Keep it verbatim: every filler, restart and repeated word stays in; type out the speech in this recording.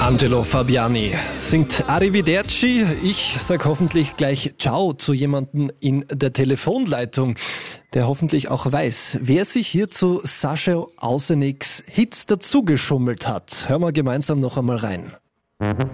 Angelo Fabiani singt Arrivederci. Ich sag hoffentlich gleich Ciao zu jemandem in der Telefonleitung, der hoffentlich auch weiß, wer sich hier zu Sascha Auseniks Hits dazugeschummelt hat. Hören wir gemeinsam noch einmal rein.